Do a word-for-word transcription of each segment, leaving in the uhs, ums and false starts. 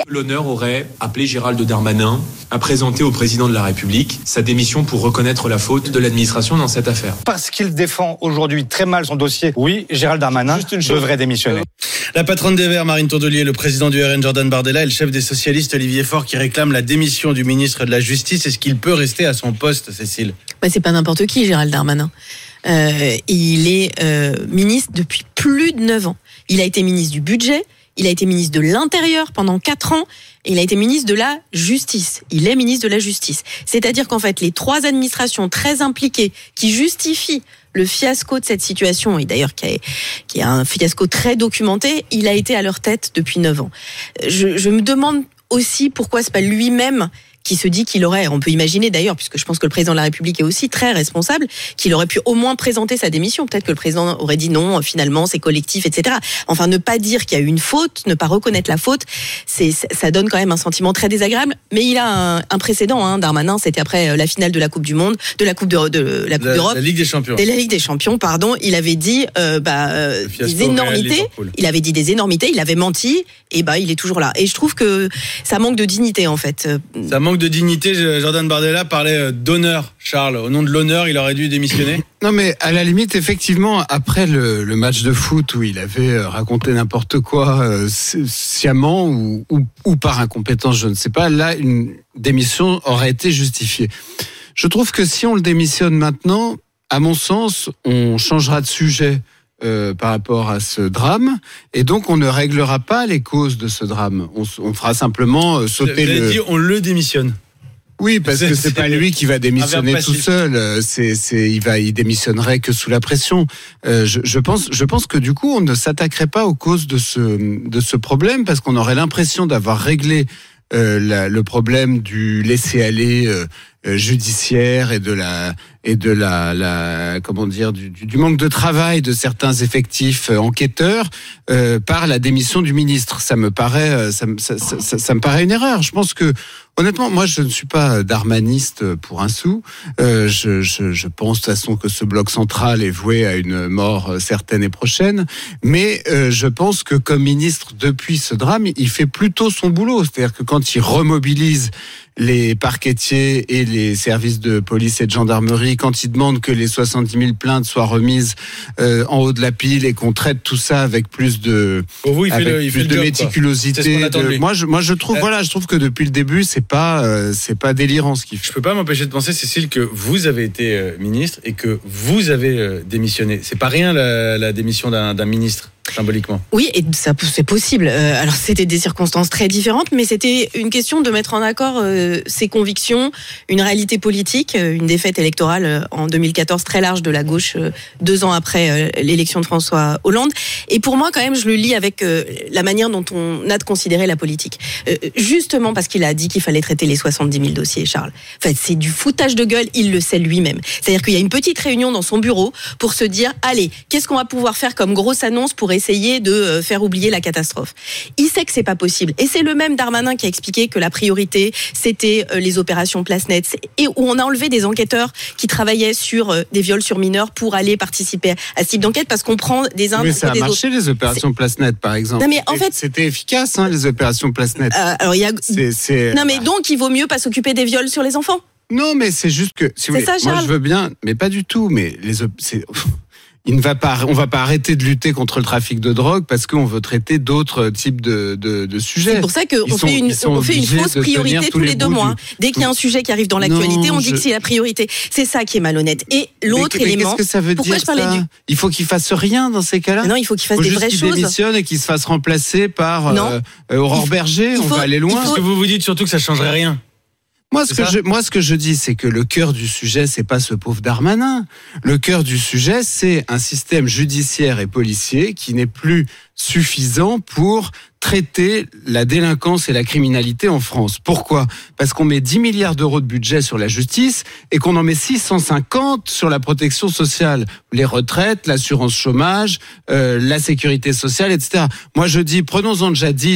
L'honneur aurait appelé Gérald Darmanin à présenter au président de la République sa démission pour reconnaître la faute de l'administration dans cette affaire. Parce qu'il défend aujourd'hui très mal son dossier, oui, Gérald Darmanin devrait démissionner. La patronne des Verts, Marine Tondelier, le président du R N, Jordan Bardella, et le chef des socialistes, Olivier Faure, qui réclament la démission du ministre de la Justice. Est-ce qu'il peut rester à son poste, Cécile ? Bah, c'est pas n'importe qui, Gérald Darmanin. Euh, il est euh, ministre depuis plus de neuf ans. Il a été ministre du budget, il a été ministre de l'Intérieur pendant quatre ans, et il a été ministre de la Justice. Il est ministre de la Justice. C'est-à-dire qu'en fait, les trois administrations très impliquées qui justifient le fiasco de cette situation, et d'ailleurs qui est, qui est un fiasco très documenté, il a été à leur tête depuis neuf ans. Je, je me demande aussi pourquoi c'est pas lui-même qui se dit qu'il aurait, on peut imaginer d'ailleurs, puisque je pense que le président de la République est aussi très responsable, qu'il aurait pu au moins présenter sa démission. Peut-être que le président aurait dit non, finalement, c'est collectif, et cetera. Enfin, ne pas dire qu'il y a eu une faute, ne pas reconnaître la faute, c'est, ça donne quand même un sentiment très désagréable. Mais il a un, un précédent, hein, Darmanin, c'était après la finale de la Coupe du Monde, de la Coupe de, de la Coupe la, d'Europe. La Ligue des Champions. Et la Ligue des Champions, pardon. Il avait dit, euh, bah, euh, des énormités. Il avait dit des énormités, il avait menti, et bah, il est toujours là. Et je trouve que ça manque de dignité, en fait. Ça manque de dignité. Jordan Bardella parlait d'honneur, Charles. Au nom de l'honneur, il aurait dû démissionner. Non, mais à la limite, effectivement, après le, le match de foot où il avait raconté n'importe quoi, euh, sciemment ou, ou, ou par incompétence, je ne sais pas, là, une démission aurait été justifiée. Je trouve que si on le démissionne maintenant, à mon sens, on changera de sujet euh, par rapport à ce drame, et donc on ne réglera pas les causes de ce drame. On, on fera simplement sauter Vous avez le... dit, on le démissionne. Oui, parce c'est, que c'est, c'est pas lui qui va démissionner tout seul. C'est, c'est, il va, il démissionnerait que sous la pression. Euh, je, je pense, je pense que du coup, on ne s'attaquerait pas aux causes de ce, de ce problème, parce qu'on aurait l'impression d'avoir réglé euh, la, le problème du laisser-aller euh, euh, judiciaire et de la, et de la, la, comment dire, du, du manque de travail de certains effectifs euh, enquêteurs euh, par la démission du ministre. Ça me paraît, ça, ça, ça, ça, ça me paraît une erreur. Je pense que honnêtement, moi, je ne suis pas darmaniste pour un sou. Euh, je, je, je pense de toute façon que ce bloc central est voué à une mort certaine et prochaine. Mais euh, je pense que comme ministre, depuis ce drame, il fait plutôt son boulot. C'est-à-dire que quand il remobilise les parquetiers et les services de police et de gendarmerie, quand ils demandent que les soixante-dix mille plaintes soient remises euh, en haut de la pile et qu'on traite tout ça avec plus de, Pour vous, il avec fait le, il plus fait de le job, méticulosité. C'est ce qu'on attend de lui. Moi, je, moi, je trouve, euh, voilà, je trouve que depuis le début, c'est pas, euh, c'est pas délirant ce qu'il fait. Je peux pas m'empêcher de penser, Cécile, que vous avez été euh, ministre et que vous avez euh, démissionné. C'est pas rien la, la démission d'un, d'un ministre. Symboliquement. Oui, et ça, c'est possible. Euh, alors, c'était des circonstances très différentes, mais c'était une question de mettre en accord euh, ses convictions, une réalité politique, euh, une défaite électorale euh, en deux mille quatorze très large de la gauche, euh, deux ans après euh, l'élection de François Hollande. Et pour moi, quand même, je le lis avec euh, la manière dont on a de considérer la politique. Euh, justement parce qu'il a dit qu'il fallait traiter les soixante-dix mille dossiers, Charles. Enfin, c'est du foutage de gueule, il le sait lui-même. C'est-à-dire qu'il y a une petite réunion dans son bureau pour se dire, allez, qu'est-ce qu'on va pouvoir faire comme grosse annonce pour essayer de faire oublier la catastrophe. Il sait que c'est pas possible. Et c'est le même Darmanin qui a expliqué que la priorité, c'était les opérations Place Net, et où on a enlevé des enquêteurs qui travaillaient sur des viols sur mineurs pour aller participer à ce type d'enquête, parce qu'on prend des uns. Mais ça a des marché, autres. Les opérations c'est... Place Net, par exemple. Non, mais en fait, c'était efficace, hein, les opérations Place Net. Euh, alors il y a. C'est, c'est... Non, mais donc il vaut mieux pas s'occuper des viols sur les enfants. Non, mais c'est juste que. Si c'est vous voulez, ça, Charles. moi, je veux bien, mais pas du tout. Mais les. C'est... Il ne va pas, on va pas arrêter de lutter contre le trafic de drogue parce qu'on veut traiter d'autres types de, de, de sujets. C'est pour ça qu'on fait une, on fait une fausse priorité tous les deux mois. Du... Dès qu'il y a un sujet qui arrive dans l'actualité, non, on dit je... que c'est la priorité. C'est ça qui est malhonnête. Et l'autre mais, mais élément. Qu'est-ce que ça veut pourquoi dire je parlais ça du... Il faut qu'il fasse rien dans ces cas-là. Mais non, il faut qu'il fasse faut des juste vraies qu'il choses. Qu'il démissionne et qu'il se fasse remplacer par euh, Aurore Berger. faut, on va aller loin. Parce que vous vous dites surtout que ça changerait rien. Moi ce, que je, moi, ce que je dis, c'est que le cœur du sujet, c'est pas ce pauvre Darmanin. Le cœur du sujet, c'est un système judiciaire et policier qui n'est plus suffisant pour traiter la délinquance et la criminalité en France. Pourquoi ? Parce qu'on met dix milliards d'euros de budget sur la justice et qu'on en met six cent cinquante sur la protection sociale. Les retraites, l'assurance chômage, euh, la sécurité sociale, et cetera. Moi, je dis, prenons-en déjà dix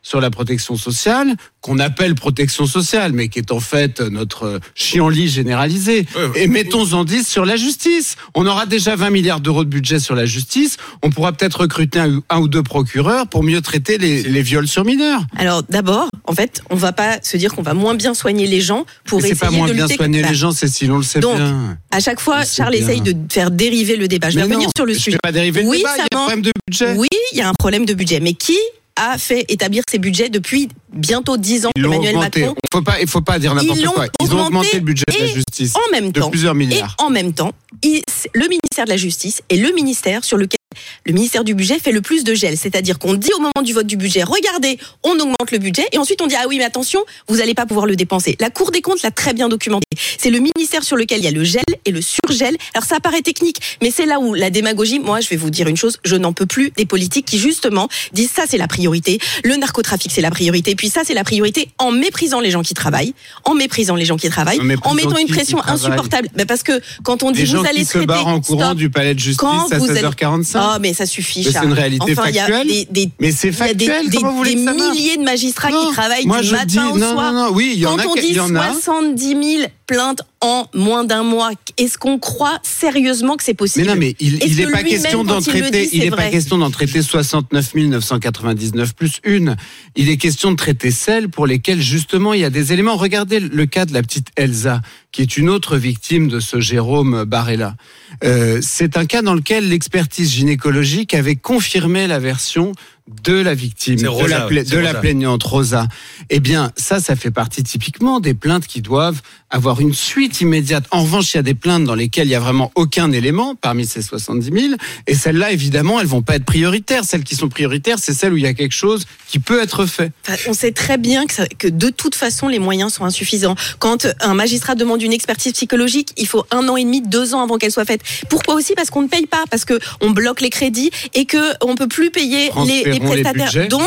sur la protection sociale, qu'on appelle protection sociale, mais qui est en fait notre chienlit généralisé. Ouais, ouais. Et mettons-en dix sur la justice. On aura déjà vingt milliards d'euros de budget sur la justice. On pourra peut-être recruter un, un ou deux procureurs pour mieux traiter les, les viols sur mineurs. Alors d'abord, en fait, on va pas se dire qu'on va moins bien soigner les gens pour mais essayer c'est pas moins de bien lutter soigner contre... les gens, Cécile, on le sait Donc, bien. À chaque fois, Charles bien. essaye de faire dériver le débat. Je vais mais revenir non, sur le je sujet. Je vais pas dériver le oui, débat, il y a un problème de budget. Oui, il y a un problème de budget. Mais qui a fait établir ces budgets depuis bientôt dix ans Emmanuel Macron. Il faut pas, il faut pas dire n'importe Ils quoi. Ils ont augmenté le budget de la justice en même de temps, plusieurs milliards. Et en même temps, il, le ministère de la Justice est le ministère sur lequel le ministère du budget fait le plus de gel. C'est-à-dire qu'on dit au moment du vote du budget, regardez, on augmente le budget, et ensuite on dit, ah oui, mais attention, vous n'allez pas pouvoir le dépenser. La Cour des comptes l'a très bien documenté. C'est le ministère sur lequel il y a le gel et le surgel. Alors ça paraît technique, mais c'est là où la démagogie, moi je vais vous dire une chose, je n'en peux plus des politiques qui justement disent ça c'est la priorité, le narcotrafic c'est la priorité, puis ça c'est la priorité en méprisant les gens qui travaillent, en méprisant les gens qui travaillent, en, en mettant une pression insupportable. Ben parce que quand on dit les vous gens allez qui traiter, se barrent en courant stop, du palais de justice à seize heures quarante-cinq. Oh mais ça suffit. Mais c'est une réalité enfin, factuelle. Des, des, mais c'est factuel. Des, Comment des, vous voulez des que ça marche milliers de magistrats non, qui travaillent moi du je matin dis, au non, soir. Non, non, oui, il y en Quand a. on dit soixante-dix mille plaintes en moins d'un mois, est-ce qu'on croit sérieusement que c'est possible? Mais non, mais il, il n'est pas question d'en traiter. Il n'est pas question d'en traiter soixante-neuf mille neuf cent quatre-vingt-dix-neuf plus une. Il est question de traiter celles pour lesquelles justement il y a des éléments. Regardez le cas de la petite Elsa, qui est une autre victime de ce Jérôme Barella. Euh, c'est un cas dans lequel l'expertise gynécologique avait confirmé la version de la victime, de, Rosa, la, pla- de la plaignante Rosa. Eh bien, ça, ça fait partie typiquement des plaintes qui doivent avoir une suite immédiate. En revanche, il y a des plaintes dans lesquelles il n'y a vraiment aucun élément parmi ces soixante-dix mille. Et celles-là, évidemment, elles vont pas être prioritaires. Celles qui sont prioritaires, c'est celles où il y a quelque chose qui peut être fait. Enfin, on sait très bien que, ça, que de toute façon, les moyens sont insuffisants. Quand un magistrat demande une expertise psychologique, il faut un an et demi, deux ans avant qu'elle soit faite. Pourquoi aussi? Parce qu'on ne paye pas, parce qu'on bloque les crédits et qu'on ne peut plus payer les, les prestataires. Les Donc,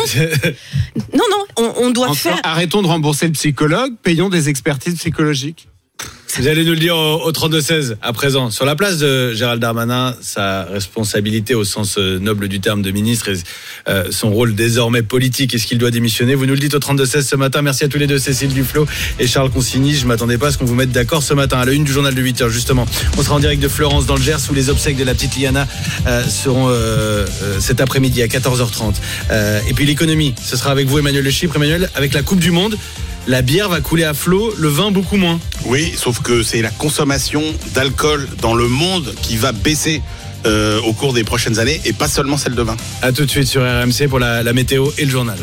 non, non, on, on doit Encore, faire... Arrêtons de rembourser le psychologue, payons des expertises psychologiques. Vous allez nous le dire au, au trente-deux seize à présent. Sur la place de Gérald Darmanin, sa responsabilité au sens noble du terme de ministre et euh, son rôle désormais politique, est-ce qu'il doit démissionner? Vous nous le dites au trente-deux seize ce matin. Merci à tous les deux, Cécile Duflot et Charles Consigny. Je ne m'attendais pas à ce qu'on vous mette d'accord ce matin. À la une du journal de huit heures, justement. On sera en direct de Florence dans le Gers où les obsèques de la petite Liana euh, seront euh, euh, cet après-midi à quatorze heures trente. Euh, et puis l'économie, ce sera avec vous Emmanuel Le Chypre. Emmanuel, avec la Coupe du Monde, la bière va couler à flot, le vin beaucoup moins. Oui, sauf que c'est la consommation d'alcool dans le monde qui va baisser euh, au cours des prochaines années et pas seulement celle de vin. A tout de suite sur R M C pour la, la météo et le journal.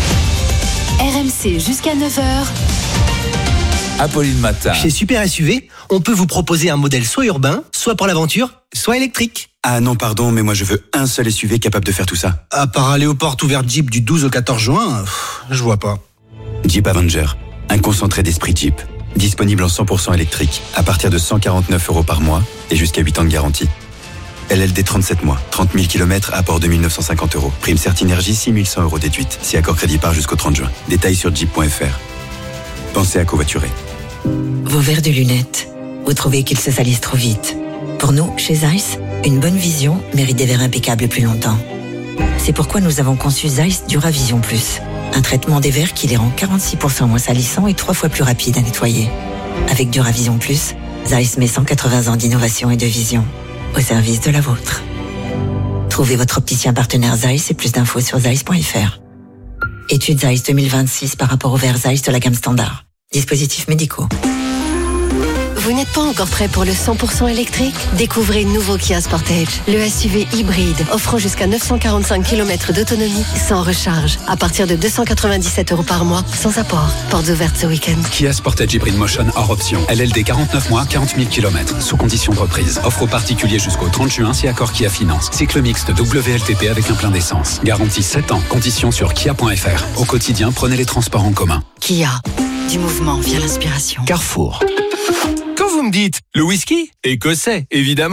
R M C jusqu'à neuf heures. Apolline Matin. Chez Super S U V, on peut vous proposer un modèle soit urbain, soit pour l'aventure, soit électrique. Ah non, pardon, mais moi je veux un seul S U V capable de faire tout ça. À part aller aux portes ouvertes Jeep du douze au quatorze juin, pff, je vois pas. Jeep Avenger, un concentré d'esprit Jeep. Disponible en cent pour cent électrique, à partir de cent quarante-neuf euros par mois et jusqu'à huit ans de garantie. L L D trente-sept mois, trente mille kilomètres, apport deux mille neuf cent cinquante euros. Prime Certinergie, six mille cent euros déduite, si accord crédit part jusqu'au trente juin. Détails sur jeep point f r. Pensez à covoiturer. Vos verres de lunettes, vous trouvez qu'ils se salissent trop vite. Pour nous, chez Zeiss, une bonne vision mérite des verres impeccables plus longtemps. C'est pourquoi nous avons conçu Zeiss Duravision Plus, un traitement des verres qui les rend quarante-six pour cent moins salissants et trois fois plus rapides à nettoyer. Avec Duravision Plus, Zeiss met cent quatre-vingts ans d'innovation et de vision au service de la vôtre. Trouvez votre opticien partenaire Zeiss et plus d'infos sur zeiss point f r. Étude Zeiss deux mille vingt-six par rapport aux verres Zeiss de la gamme standard. Dispositifs médicaux. Vous n'êtes pas encore prêt pour le cent pour cent électrique? Découvrez le nouveau Kia Sportage, le S U V hybride offrant jusqu'à neuf cent quarante-cinq kilomètres d'autonomie sans recharge, à partir de deux cent quatre-vingt-dix-sept euros par mois, sans apport. Portes ouvertes ce week-end. Kia Sportage Hybrid Motion hors option. L L D quarante-neuf mois, quarante mille kilomètres, sous condition de reprise. Offre aux particuliers jusqu'au trente juin si accord Kia Finance. Cycle mixte W L T P avec un plein d'essence. Garantie sept ans. Conditions sur kia point f r. Au quotidien, prenez les transports en commun. Kia. Du mouvement via l'inspiration. Carrefour. Quand vous me dites le whisky, écossais, évidemment.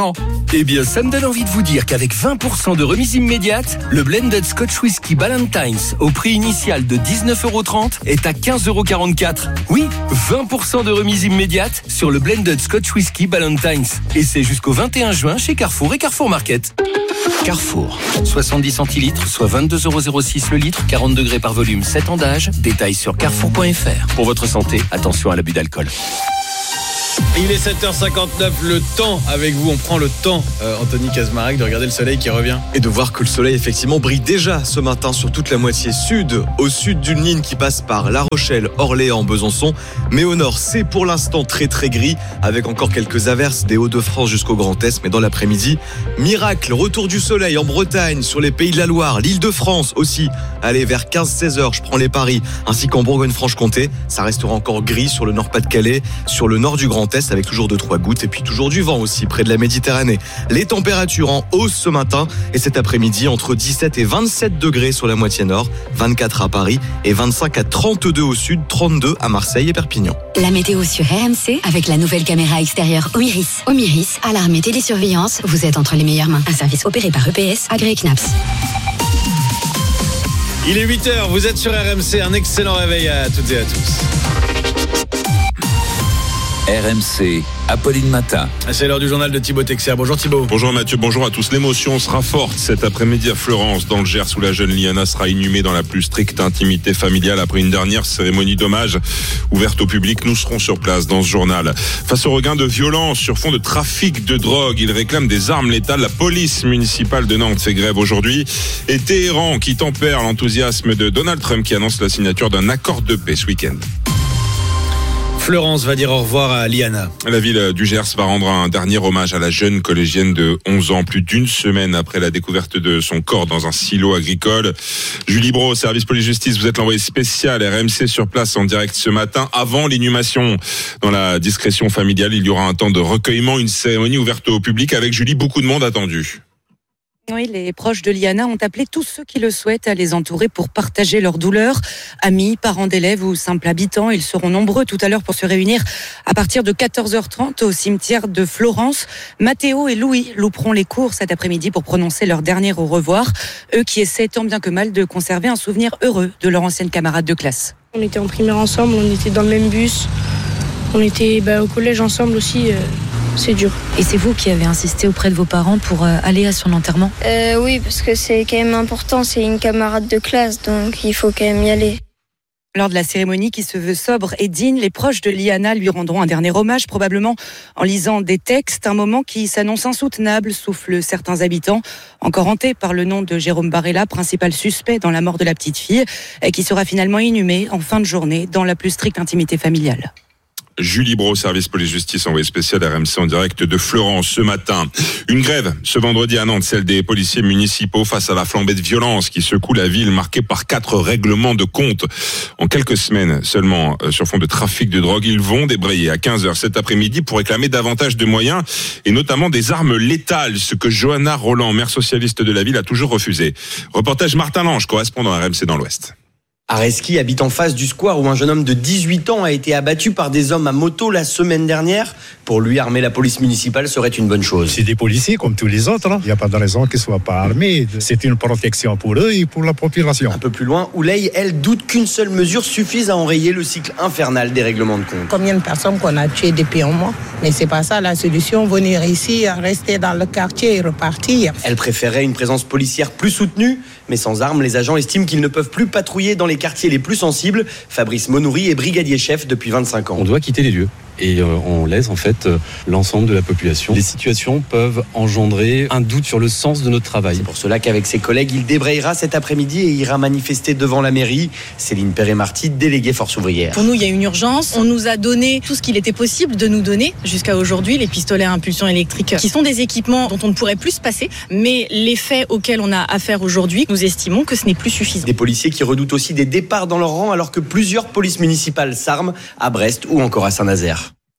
Eh bien, ça me donne envie de vous dire qu'avec vingt pour cent de remise immédiate, le blended Scotch Whisky Ballantines au prix initial de dix-neuf euros trente est à quinze euros quarante-quatre. Oui, vingt pour cent de remise immédiate sur le blended Scotch Whisky Ballantines. Et c'est jusqu'au vingt et un juin chez Carrefour et Carrefour Market. Carrefour, soixante-dix centilitres, soit vingt-deux euros zéro six le litre, quarante degrés par volume, sept ans d'âge. Détails sur carrefour point f r. Pour votre santé, attention à l'abus d'alcool. Il est sept heures cinquante-neuf, le temps avec vous, on prend le temps, euh, Anthony Kazmarek, de regarder le soleil qui revient. Et de voir que le soleil effectivement brille déjà ce matin sur toute la moitié sud, au sud d'une ligne qui passe par La Rochelle, Orléans, Besançon, mais au nord c'est pour l'instant très très gris, avec encore quelques averses des Hauts-de-France jusqu'au Grand Est, mais dans l'après-midi, miracle, retour du soleil en Bretagne, sur les Pays de la Loire, l'Île-de-France aussi, allez vers quinze seize heures, je prends les paris, ainsi qu'en Bourgogne-Franche-Comté, ça restera encore gris sur le Nord-Pas-de-Calais, sur le nord du Grand Est, avec toujours deux trois gouttes et puis toujours du vent aussi près de la Méditerranée. Les températures en hausse ce matin et cet après-midi entre dix-sept et vingt-sept degrés sur la moitié nord, vingt-quatre à Paris et vingt-cinq à trente-deux au sud, trente-deux à Marseille et Perpignan. La météo sur R M C avec la nouvelle caméra extérieure Omiris. Omiris, alarme et télésurveillance, vous êtes entre les meilleures mains. Un service opéré par E P S, agréé C N A P S. Il est huit heures, vous êtes sur R M C, un excellent réveil à toutes et à tous. R M C, Apolline Matin. C'est l'heure du journal de Thibaut Texer. Bonjour Thibaut. Bonjour Mathieu, bonjour à tous. L'émotion sera forte cet après-midi à Fleurance, dans le Gers, où la jeune Liana sera inhumée dans la plus stricte intimité familiale après une dernière cérémonie d'hommage ouverte au public. Nous serons sur place dans ce journal. Face au regain de violence sur fond de trafic de drogue, ils réclament des armes létales. La police municipale de Nantes fait grève aujourd'hui. Et Téhéran qui tempère l'enthousiasme de Donald Trump qui annonce la signature d'un accord de paix ce week-end. Florence va dire au revoir à Liana. La ville du Gers va rendre un dernier hommage à la jeune collégienne de onze ans, plus d'une semaine après la découverte de son corps dans un silo agricole. Julie Brault, service police-justice, vous êtes l'envoyé spécial R M C sur place en direct ce matin, avant l'inhumation. Dans la discrétion familiale, il y aura un temps de recueillement, une cérémonie ouverte au public avec, Julie, beaucoup de monde attendu. Oui, les proches de Liana ont appelé tous ceux qui le souhaitent à les entourer pour partager leur douleur. Amis, parents d'élèves ou simples habitants, ils seront nombreux tout à l'heure pour se réunir à partir de quatorze heures trente au cimetière de Florence. Mathéo et Louis louperont les cours cet après-midi pour prononcer leur dernier au revoir. Eux qui essaient tant bien que mal de conserver un souvenir heureux de leur ancienne camarade de classe. On était en primaire ensemble, on était dans le même bus, on était bah, au collège ensemble aussi. Euh... C'est dur. Et c'est vous qui avez insisté auprès de vos parents pour euh, aller à son enterrement ? euh, Oui, parce que c'est quand même important, c'est une camarade de classe, donc il faut quand même y aller. Lors de la cérémonie qui se veut sobre et digne, les proches de Liana lui rendront un dernier hommage, probablement en lisant des textes, un moment qui s'annonce insoutenable, soufflent certains habitants, encore hantés par le nom de Jérôme Barella, principal suspect dans la mort de la petite fille, qui sera finalement inhumé en fin de journée dans la plus stricte intimité familiale. Julie Brault, service police-justice, envoyé spécial R M C en direct de Fleurance ce matin. Une grève ce vendredi à Nantes, celle des policiers municipaux face à la flambée de violence qui secoue la ville, marquée par quatre règlements de compte. En quelques semaines seulement, sur fond de trafic de drogue, ils vont débrayer à quinze heures cet après-midi pour réclamer davantage de moyens et notamment des armes létales, ce que Johanna Roland, maire socialiste de la ville, a toujours refusé. Reportage Martin Lange, correspondant R M C dans l'Ouest. Areski habite en face du square où un jeune homme de dix-huit ans a été abattu par des hommes à moto la semaine dernière. Pour lui, armer la police municipale serait une bonne chose. C'est des policiers comme tous les autres. Il n'y a pas de raison qu'ils ne soient pas armés. C'est une protection pour eux et pour la population. Un peu plus loin, Ouley, elle, doute qu'une seule mesure suffise à enrayer le cycle infernal des règlements de compte. Combien de personnes qu'on a tuées depuis un mois ? Mais c'est pas ça la solution, venir ici, rester dans le quartier et repartir. Elle préférerait une présence policière plus soutenue, mais sans armes, les agents estiment qu'ils ne peuvent plus patrouiller dans les quartiers les plus sensibles. Fabrice Monouri est brigadier chef depuis vingt-cinq ans. On doit quitter les lieux. Et euh, on laisse en fait euh, l'ensemble de la population. Les situations peuvent engendrer un doute sur le sens de notre travail. C'est pour cela qu'avec ses collègues, il débrayera cet après-midi et ira manifester devant la mairie. Céline Perret-Marty, déléguée Force ouvrière. Pour nous, il y a une urgence. On nous a donné tout ce qu'il était possible de nous donner jusqu'à aujourd'hui, les pistolets à impulsion électrique, qui sont des équipements dont on ne pourrait plus se passer. Mais les faits auxquels on a affaire aujourd'hui, nous estimons que ce n'est plus suffisant. Des policiers qui redoutent aussi des départs dans leur rang alors que plusieurs polices municipales s'arment à Brest ou encore à Saint-Nazaire.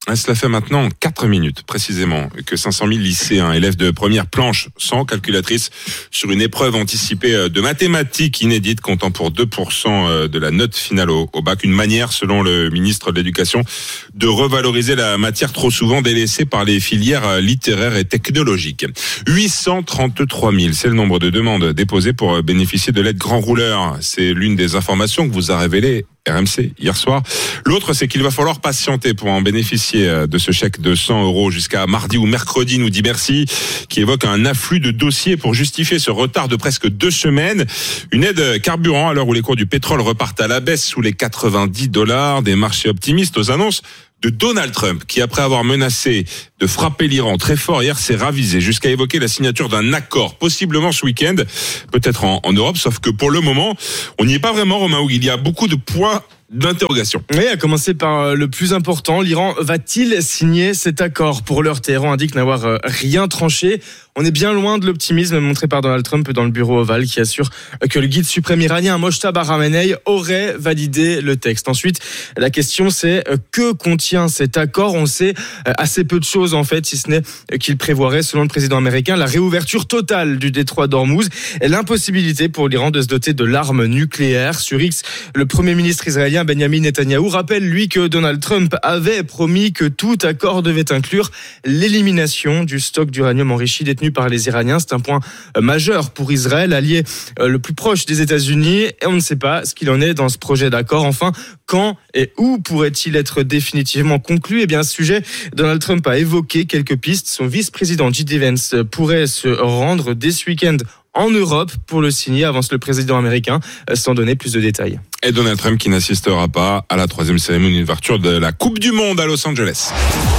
Cela fait maintenant quatre minutes, précisément, que cinq cent mille lycéens, élèves de première planche sans calculatrice sur une épreuve anticipée de mathématiques inédite, comptant pour deux pour cent de la note finale au, au bac. Une manière, selon le ministre de l'Éducation, de revaloriser la matière trop souvent délaissée par les filières littéraires et technologiques. huit cent trente-trois mille, c'est le nombre de demandes déposées pour bénéficier de l'aide grand rouleur. C'est l'une des informations que vous a révélé R M C hier soir. L'autre, c'est qu'il va falloir patienter pour en bénéficier de ce chèque de cent euros jusqu'à mardi ou mercredi, nous dit Bercy, qui évoque un afflux de dossiers pour justifier ce retard de presque deux semaines. Une aide carburant à l'heure où les cours du pétrole repartent à la baisse sous les quatre-vingt-dix dollars. Des marchés optimistes aux annonces de Donald Trump, qui après avoir menacé de frapper l'Iran très fort hier, s'est ravisé jusqu'à évoquer la signature d'un accord, possiblement ce week-end, peut-être en, en Europe, sauf que pour le moment, on n'y est pas vraiment, Romain, où il y a beaucoup de points d'interrogation. Oui, à commencer par le plus important, l'Iran va-t-il signer cet accord? Pour l'heure, Téhéran indique n'avoir rien tranché. On est bien loin de l'optimisme montré par Donald Trump dans le bureau ovale, qui assure que le guide suprême iranien Mojtaba Khamenei aurait validé le texte. Ensuite, la question c'est que contient cet accord? On sait assez peu de choses en fait, si ce n'est qu'il prévoirait, selon le président américain, la réouverture totale du détroit d'Ormuz et l'impossibilité pour l'Iran de se doter de l'arme nucléaire. Sur X, le premier ministre israélien Benjamin Netanyahou rappelle lui que Donald Trump avait promis que tout accord devait inclure l'élimination du stock d'uranium enrichi détenu par les Iraniens. C'est un point majeur pour Israël, allié le plus proche des États-Unis, et on ne sait pas ce qu'il en est dans ce projet d'accord. Enfin, quand et où pourrait-il être définitivement conclu? Eh bien, à ce sujet, Donald Trump a évoqué quelques pistes. Son vice-président J D Vance pourrait se rendre dès ce week-end en Europe pour le signer, avance le président américain, sans donner plus de détails. Et Donald Trump qui n'assistera pas à la troisième cérémonie d'ouverture de la Coupe du Monde à Los Angeles.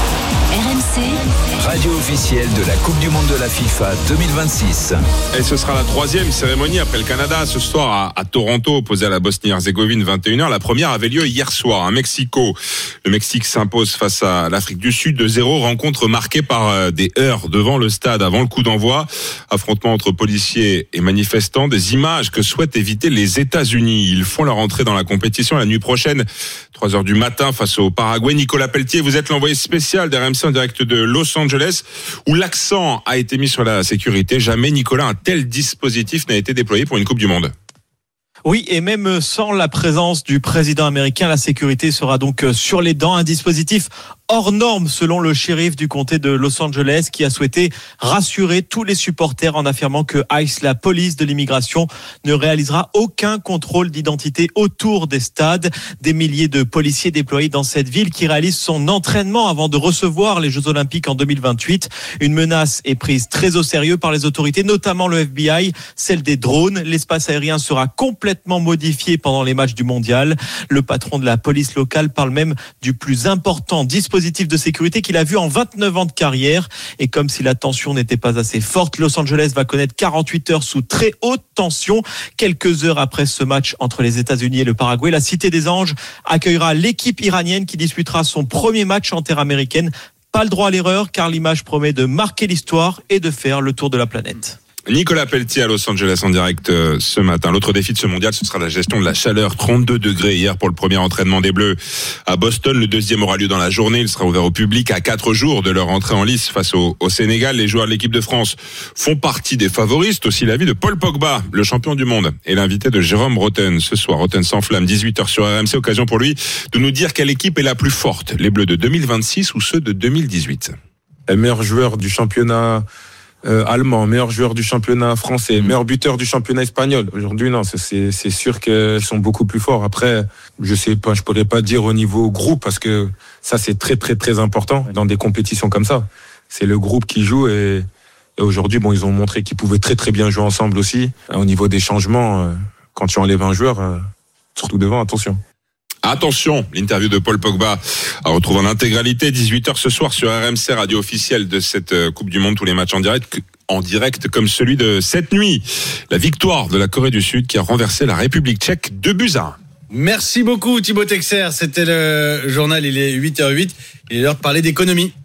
R M C, radio officielle de la Coupe du Monde de la FIFA deux mille vingt-six. Et ce sera la troisième cérémonie après le Canada ce soir à, à Toronto, opposé à la Bosnie-Herzégovine, vingt et une heures. La première avait lieu hier soir à Mexico. Le Mexique s'impose face à l'Afrique du Sud deux zéro, rencontre marquée par des heurts devant le stade avant le coup d'envoi. Affrontement entre policiers et manifestants, des images que souhaitent éviter les États-Unis. Ils font leur entrée dans la compétition la nuit prochaine, trois heures du matin face au Paraguay. Nicolas Pelletier, vous êtes l'envoyé spécial d'R M C en direct de Los Angeles, où l'accent a été mis sur la sécurité. Jamais, Nicolas, un tel dispositif n'a été déployé pour une Coupe du Monde. Oui, et même sans la présence du président américain, la sécurité sera donc sur les dents. Un dispositif hors norme selon le shérif du comté de Los Angeles, qui a souhaité rassurer tous les supporters en affirmant que ICE, la police de l'immigration, ne réalisera aucun contrôle d'identité autour des stades. Des milliers de policiers déployés dans cette ville qui réalisent son entraînement avant de recevoir les Jeux Olympiques en deux mille vingt-huit. Une menace est prise très au sérieux par les autorités, notamment le F B I, celle des drones. L'espace aérien sera complètement modifié pendant les matchs du mondial. Le patron de la police locale parle même du plus important dispositif de sécurité qu'il a vu en vingt-neuf ans de carrière. Et comme si la tension n'était pas assez forte, Los Angeles va connaître quarante-huit heures sous très haute tension. Quelques heures après ce match entre les États-Unis et le Paraguay, la Cité des Anges accueillera l'équipe iranienne qui disputera son premier match en terre américaine. Pas le droit à l'erreur, car l'image promet de marquer l'histoire et de faire le tour de la planète. Nicolas Pelletier à Los Angeles en direct euh, ce matin. L'autre défi de ce mondial, ce sera la gestion de la chaleur. trente-deux degrés hier pour le premier entraînement des Bleus à Boston. Le deuxième aura lieu dans la journée. Il sera ouvert au public à quatre jours de leur entrée en lice face au, au Sénégal. Les joueurs de l'équipe de France font partie des favoris. C'est aussi l'avis de Paul Pogba, le champion du monde, et l'invité de Jérôme Rotten ce soir. Rotten sans flamme, dix-huit heures sur R M C. Occasion pour lui de nous dire quelle équipe est la plus forte, les Bleus de deux mille vingt-six ou ceux de deux mille dix-huit. Le meilleur joueur du championnat Euh, allemand, meilleur joueur du championnat français, mmh. meilleur buteur du championnat espagnol. Aujourd'hui, non, c'est, c'est sûr qu'elles sont beaucoup plus forts. Après, je sais pas, je pourrais pas dire au niveau groupe parce que ça, c'est très, très, très important dans des compétitions comme ça. C'est le groupe qui joue et, et aujourd'hui, bon, ils ont montré qu'ils pouvaient très, très bien jouer ensemble aussi. Au niveau des changements, euh, quand tu enlèves un joueur, euh, surtout devant, attention. Attention, l'interview de Paul Pogba à retrouver en intégralité, dix-huit heures ce soir sur R M C, radio officielle de cette Coupe du Monde, tous les matchs en direct, en direct comme celui de cette nuit. La victoire de la Corée du Sud qui a renversé la République tchèque deux buts à un. Merci beaucoup Thibaut Texer, c'était le journal, il est huit heures huit, il est l'heure de parler d'économie.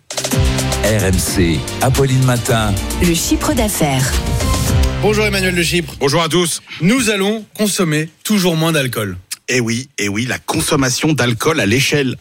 R M C, Apolline Matin. Le chiffre d'affaires. Bonjour Emmanuel de Chypre. Bonjour à tous. Nous allons consommer toujours moins d'alcool. Eh oui, eh oui, la consommation d'alcool à l'échelle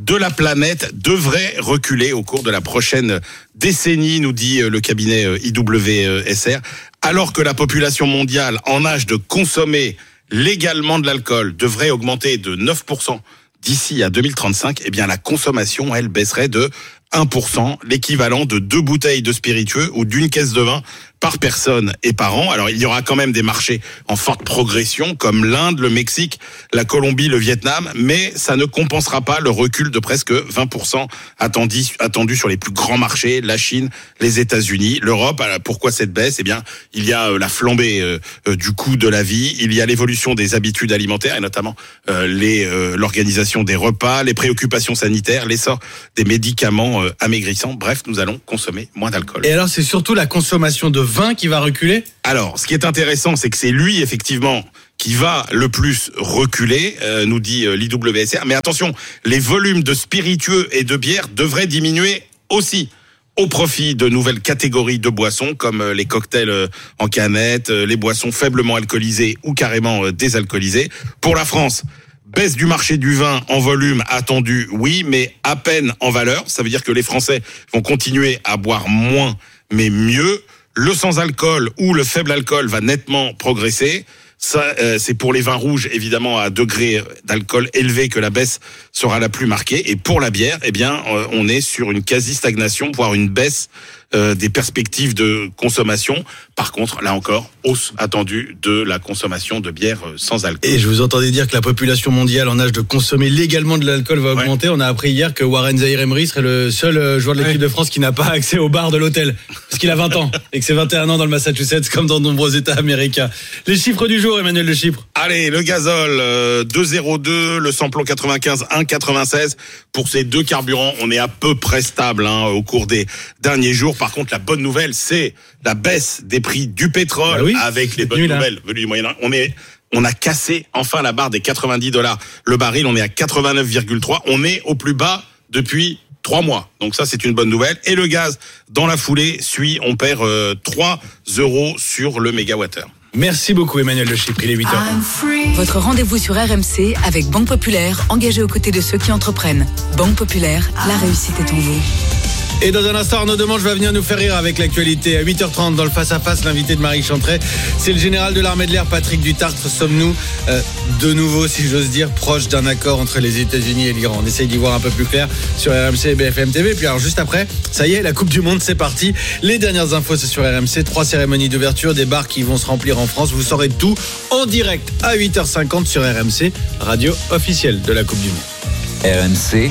de la planète devrait reculer au cours de la prochaine décennie, nous dit le cabinet I W S R, alors que la population mondiale en âge de consommer légalement de l'alcool devrait augmenter de neuf pour cent d'ici à deux mille trente-cinq, eh bien la consommation, elle, baisserait de un pour cent, l'équivalent de deux bouteilles de spiritueux ou d'une caisse de vin par personne et par an. Alors, il y aura quand même des marchés en forte progression, comme l'Inde, le Mexique, la Colombie, le Vietnam, mais ça ne compensera pas le recul de presque vingt pour cent attendu, attendu sur les plus grands marchés, la Chine, les États-Unis, l'Europe. Alors, pourquoi cette baisse ? Eh bien, il y a la flambée euh, du coût de la vie, il y a l'évolution des habitudes alimentaires, et notamment euh, les, euh, l'organisation des repas, les préoccupations sanitaires, l'essor des médicaments euh, amaigrissants. Bref, nous allons consommer moins d'alcool. Et alors, c'est surtout la consommation de vin qui va reculer ? Alors, ce qui est intéressant, c'est que c'est lui, effectivement, qui va le plus reculer, euh, nous dit euh, l'I W S R. Mais attention, les volumes de spiritueux et de bière devraient diminuer aussi, au profit de nouvelles catégories de boissons, comme euh, les cocktails euh, en canette, euh, les boissons faiblement alcoolisées ou carrément euh, désalcoolisées. Pour la France, baisse du marché du vin en volume attendu, oui, mais à peine en valeur. Ça veut dire que les Français vont continuer à boire moins, mais mieux. Le sans-alcool ou le faible alcool va nettement progresser. Ça, euh, c'est pour les vins rouges, évidemment, à degré d'alcool élevé que la baisse sera la plus marquée. Et pour la bière, eh bien, euh, on est sur une quasi-stagnation, voire une baisse euh, des perspectives de consommation. Par contre, là encore, hausse attendue de la consommation de bière sans alcool. Et je vous entendais dire que la population mondiale en âge de consommer légalement de l'alcool va augmenter. Ouais. On a appris hier que Warren Zaïre-Emery serait le seul joueur de l'équipe ouais. de France qui n'a pas accès au bar de l'hôtel. Parce qu'il a vingt ans et que c'est vingt et un ans dans le Massachusetts, comme dans de nombreux États américains. Les chiffres du jour, Emmanuel Le Chypre. Allez, le gazole, euh, deux virgule zéro deux, le samplon quatre-vingt-quinze, un virgule quatre-vingt-seize. Pour ces deux carburants, on est à peu près stable hein, au cours des derniers jours. Par contre, la bonne nouvelle, c'est la baisse des prix du pétrole bah oui, avec les bonnes nouvelles venues du Moyen-Orient. On est, on a cassé enfin la barre des quatre-vingt-dix dollars le baril. On est à quatre-vingt-neuf virgule trois. On est au plus bas depuis trois mois. Donc ça, c'est une bonne nouvelle. Et le gaz, dans la foulée, suit. On perd euh, trois euros sur le mégawattheure. Merci beaucoup Emmanuel Le Chypre, il est huit heures. Votre rendez-vous sur R M C avec Banque Populaire, engagée aux côtés de ceux qui entreprennent. Banque Populaire, la réussite est en vous. Et dans un instant, Arnaud Demange va venir nous faire rire avec l'actualité. À huit heures trente, dans le face-à-face, l'invité de Marie Chantret, c'est le général de l'armée de l'air, Patrick Dutartre. Sommes-nous euh, de nouveau, si j'ose dire, proches d'un accord entre les États-Unis et l'Iran ? On essaye d'y voir un peu plus clair sur R M C et B F M T V. Puis alors, juste après, ça y est, la Coupe du Monde, c'est parti. Les dernières infos, c'est sur R M C. Trois cérémonies d'ouverture, des bars qui vont se remplir en France. Vous saurez tout en direct à huit heures cinquante sur R M C, radio officielle de la Coupe du Monde. R M C,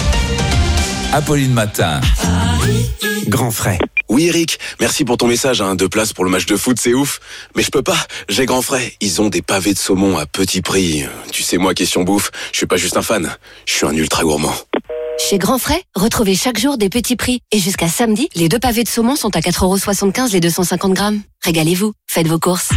Apolline Matin. Grand frais. Oui Eric, merci pour ton message, hein. Deux places pour le match de foot, c'est ouf. Mais je peux pas, j'ai Grand frais. Ils ont des pavés de saumon à petit prix. Tu sais moi, question bouffe, je suis pas juste un fan, je suis un ultra gourmand. Chez Grand Frais, retrouvez chaque jour des petits prix. Et jusqu'à samedi, les deux pavés de saumon sont à quatre euros soixante-quinze les deux cent cinquante grammes. Régalez-vous, faites vos courses.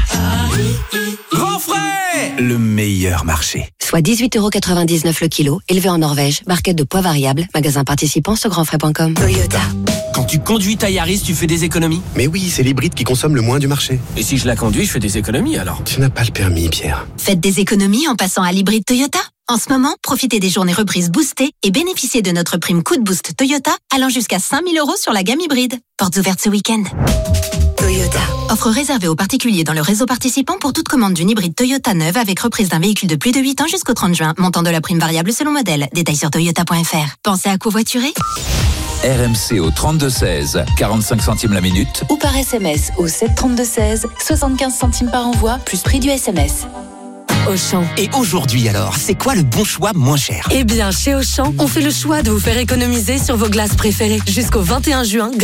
Grand frais, le meilleur marché. Soit dix-huit euros quatre-vingt-dix-neuf le kilo, élevé en Norvège, barquette de poids variable, magasin participant sur grand frais point com. Toyota. Quand tu conduis ta Yaris, tu fais des économies ? Mais oui, c'est l'hybride qui consomme le moins du marché. Et si je la conduis, je fais des économies alors ? Tu n'as pas le permis, Pierre. Faites des économies en passant à l'hybride Toyota. En ce moment, profitez des journées reprises boostées et bénéficiez de notre prime coup de boost Toyota allant jusqu'à cinq mille euros sur la gamme hybride. Portes ouvertes ce week-end. Toyota. Offre réservée aux particuliers dans le réseau participant pour toute commande d'une hybride Toyota neuve avec reprise d'un véhicule de plus de huit ans jusqu'au trente juin. Montant de la prime variable selon modèle. Détails sur toyota point f r. Pensez à covoiturer ? R M C au trente-deux seize, quarante-cinq centimes la minute. Ou par S M S au sept trente-deux seize, soixante-quinze centimes par envoi, plus prix du S M S. Auchan. Et aujourd'hui alors, c'est quoi le bon choix moins cher ? Eh bien, chez Auchan, on fait le choix de vous faire économiser sur vos glaces préférées. Jusqu'au vingt et un juin,